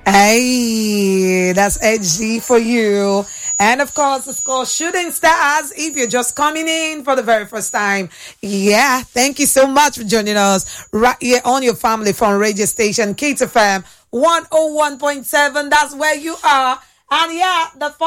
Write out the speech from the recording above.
Hey, that's HG for you. And of course, it's called Shooting Stars if you're just coming in for the very first time. Yeah, thank you so much for joining us right here on your family phone radio station, Kids FM 101.7. That's where you are. And yeah, the